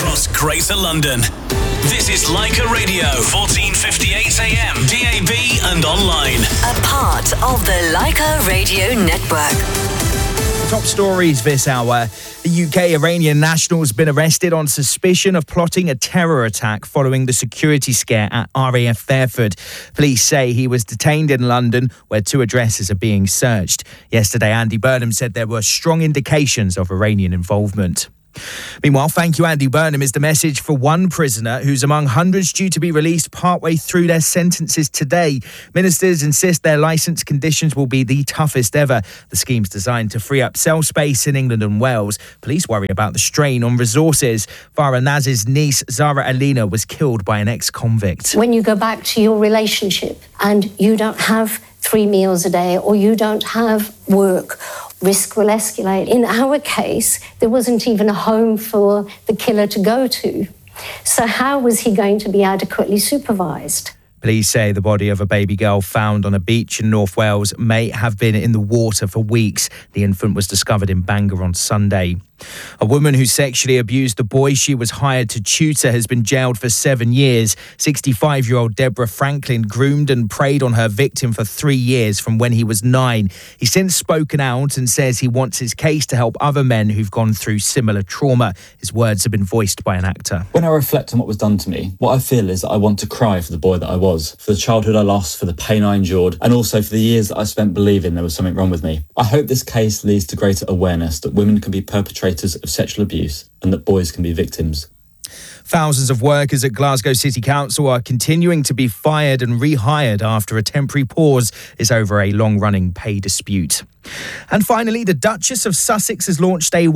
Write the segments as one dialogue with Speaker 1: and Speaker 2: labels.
Speaker 1: across Greater London. This is Leica Radio, 1458 AM, DAB and online.
Speaker 2: A part of the Leica Radio Network.
Speaker 3: Top stories this hour. The UK Iranian national's been arrested on suspicion of plotting a terror attack following the security scare at RAF Fairford. Police say he was detained in London, where 2 addresses are being searched. Yesterday, Andy Burnham said there were strong indications of Iranian involvement. Meanwhile, thank you, Andy Burnham, is the message for one prisoner who's among hundreds due to be released partway through their sentences today. Ministers insist their licence conditions will be the toughest ever. The scheme's designed to free up cell space in England and Wales. Police worry about the strain on resources. Farah Naz's niece, Zara Alina, was killed by an ex-convict.
Speaker 4: When you go back to your relationship and you don't have 3 meals a day or you don't have work, risk will escalate. In our case, there wasn't even a home for the killer to go to. So how was he going to be adequately supervised?
Speaker 3: Police say the body of a baby girl found on a beach in North Wales may have been in the water for weeks. The infant was discovered in Bangor on Sunday. A woman who sexually abused the boy she was hired to tutor has been jailed for 7 years. 65-year-old Deborah Franklin groomed and preyed on her victim for 3 years from when he was 9. He's since spoken out and says he wants his case to help other men who've gone through similar trauma. His words have been voiced by an actor.
Speaker 5: When I reflect on what was done to me, what I feel is that I want to cry for the boy that I was, for the childhood I lost, for the pain I endured, and also for the years that I spent believing there was something wrong with me. I hope this case leads to greater awareness that women can be perpetrators of sexual abuse and that boys can be victims.
Speaker 3: Thousands of workers at Glasgow City Council are continuing to be fired and rehired after a temporary pause is over a long-running pay dispute. And finally, the Duchess of Sussex has launched a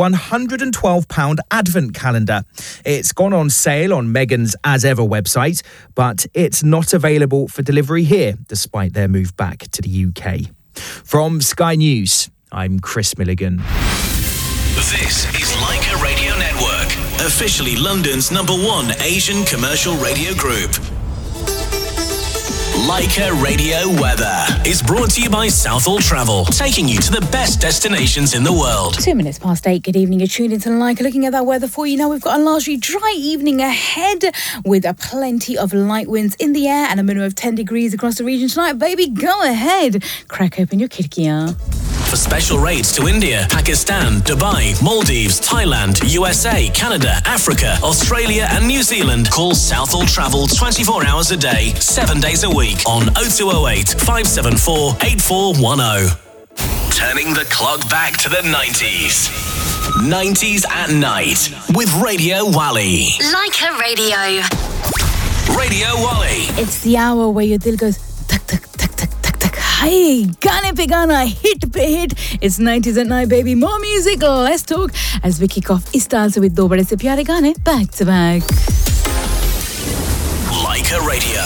Speaker 3: £112 advent calendar. It's gone on sale on Meghan's As Ever website, but it's not available for delivery here, despite their move back to the UK. From Sky News, I'm Chris Milligan.
Speaker 1: This is Leica Radio Network, officially London's #1 Asian commercial radio group. Leica Radio Weather is brought to you by Southall Travel, taking you to the best destinations in the world.
Speaker 6: 2 minutes past 8. Good evening. You're tuned into Leica. Looking at that weather for you now, we've got a largely dry evening ahead with plenty of light winds in the air and a minimum of 10 degrees across the region tonight. Baby, go ahead. Crack open your khidkiyan.
Speaker 1: For special rates to India, Pakistan, Dubai, Maldives, Thailand, USA, Canada, Africa, Australia and New Zealand, call Southall Travel 24 hours a day, 7 days a week on 0208 574 8410. Turning the clock back to the 90s. 90s at night with Radio Wally.
Speaker 2: Leica Radio.
Speaker 1: Radio Wally.
Speaker 6: It's the hour where your dil goes tuck, tuck, tuck, tuck, tuck, tuck. Hey, gaane pe gaana, hit pe hit. It's 90s at night, baby. More music, less talk. As we kick off is style with 2 bade se pyare gaane back to back.
Speaker 1: Leica Radio.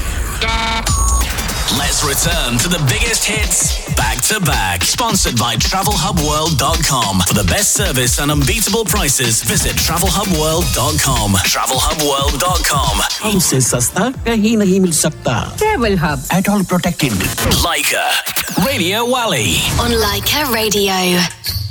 Speaker 1: Let's return to the biggest hits back to back. Sponsored by TravelHubWorld.com. For the best service and unbeatable prices, visit TravelHubWorld.com. TravelHubWorld.com.
Speaker 7: हमसे सस्ता कहीं नहीं मिल सकता. Travel Hub. At all protected.
Speaker 1: Leica Radio Wally
Speaker 2: On Leica Radio.